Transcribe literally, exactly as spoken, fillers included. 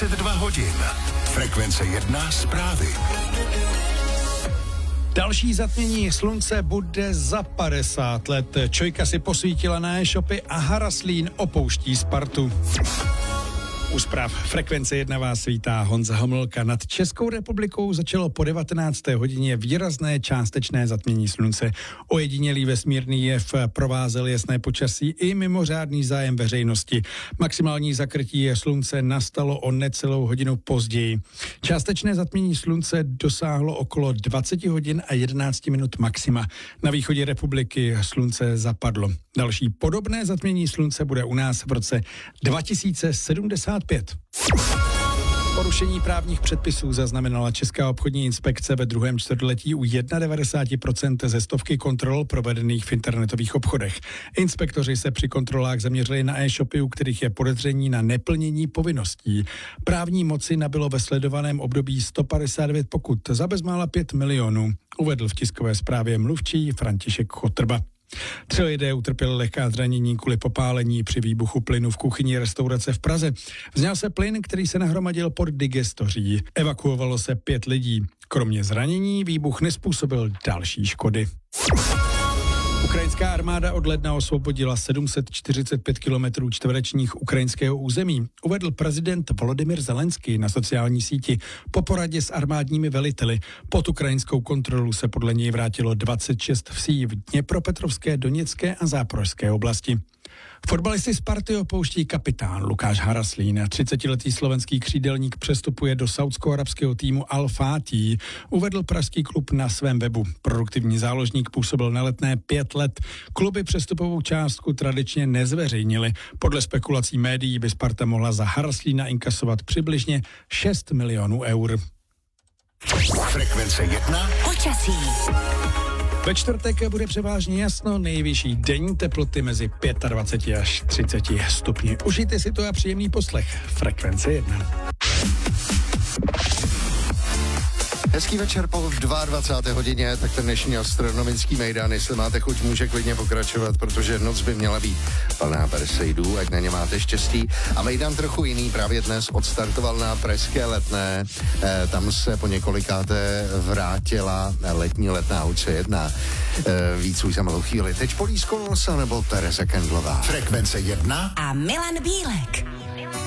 dvacet dva hodin. Frekvence jedna zprávy. Další zatmění slunce bude za padesát let. Čojka si posvítila na e-shopy a Haraslín opouští Spartu. U zpráv Frekvence jedna vás vítá Honza Homolka. Nad Českou republikou začalo po devatenácté hodině výrazné částečné zatmění slunce. Ojedinělý vesmírný jev provázel jasné počasí i mimořádný zájem veřejnosti. Maximální zakrytí slunce nastalo o necelou hodinu později. Částečné zatmění slunce dosáhlo okolo dvacet hodin a jedenáct minut maxima. Na východě republiky slunce zapadlo. Další podobné zatmění slunce bude u nás v roce dva tisíce sedmdesát pět. Porušení právních předpisů zaznamenala Česká obchodní inspekce ve druhém čtvrtletí u devadesát jedna procent ze stovky kontrol provedených v internetových obchodech. Inspektoři se při kontrolách zaměřili na e-shopy, u kterých je podezření na neplnění povinností. Právní moci nabylo ve sledovaném období sto padesát devět pokut za bezmála pět milionů, uvedl v tiskové zprávě mluvčí František Chotrba. Tři lidé utrpěli lehká zranění kvůli popálení při výbuchu plynu v kuchyni restaurace v Praze. Vzněl se plyn, který se nahromadil pod digestoří. Evakuovalo se pět lidí. Kromě zranění výbuch nezpůsobil další škody. Ukrajinská armáda od ledna osvobodila sedm set čtyřicet pět kilometrů čtverečních ukrajinského území, uvedl prezident Volodymyr Zelenský na sociální síti po poradě s armádními veliteli. Pod ukrajinskou kontrolu se podle něj vrátilo dvacet šest vsí v Dněpropetrovské, Doněcké a Záporožské oblasti. Fotbalisty Sparty opouští kapitán Lukáš Haraslín. třicetiletý slovenský křídelník přestupuje do saúdsko-arabského týmu Al Fatih, uvedl pražský klub na svém webu. Produktivní záložník působil na Letné pět let. Kluby přestupovou částku tradičně nezveřejnili. Podle spekulací médií by Sparta mohla za Haraslína inkasovat přibližně šest milionů eur. Frekvence jedna. Počasí. Ve čtvrtek bude převážně jasno, nejvyšší denní teploty mezi dvacet pět až třicet stupni. Užijte si to a příjemný poslech. Frekvence jedna. Hezký večer po dvacáté druhé hodině, tak ten dnešní astronomický mejdan, jestli máte chuť, může klidně pokračovat, protože noc by měla být plná Perseidů, ať na ně máte štěstí. A mejdan trochu jiný právě dnes odstartoval na pražské Letné, e, tam se po několikáté vrátila letní Letná U C jedna. E, víc už za malou chvíli. Teď Polí Skolosa nebo Tereza Kendlová. Frekvence jedna A Milan Bílek.